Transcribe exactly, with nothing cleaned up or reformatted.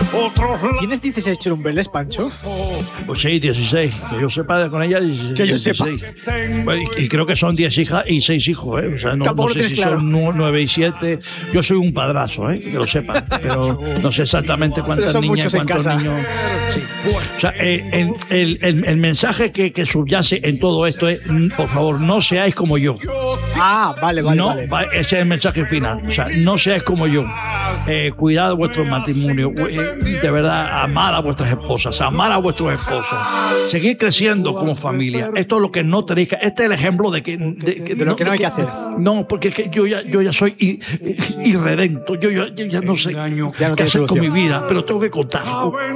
¿Tienes dieciséis churumbeles, Pancho? Pues sí, dieciséis. Que yo sepa con ella, dieciséis. Que yo sepa. Bueno, y, y creo que son diez hijas y seis hijos, ¿eh? O sea, no, Tampoco no sé tienes si claro. son nueve y siete. Yo soy un padrazo, ¿eh? Que lo sepan. Pero no sé exactamente cuántas son niñas, muchos en cuántos casa. niños. Sí. O sea, eh, el, el, el, el mensaje que, que subyace en todo esto es, mm, por favor, no seáis como yo. Ah, vale, vale, no, vale. va- ese es el mensaje final. O sea, no seáis como yo. Eh, cuidad de vuestro matrimonio. Eh, de verdad, amad a vuestras esposas, amad a vuestros esposos. Seguid creciendo como familia. Esto es lo que no tenéis que. Este es el ejemplo de que. De, que- De lo que no hay que hacer. No, porque es que yo ya, yo ya soy i- i- irredento. Yo, yo- yo ya no sé Ya no qué tiene hacer con solución. mi vida, pero tengo que contar.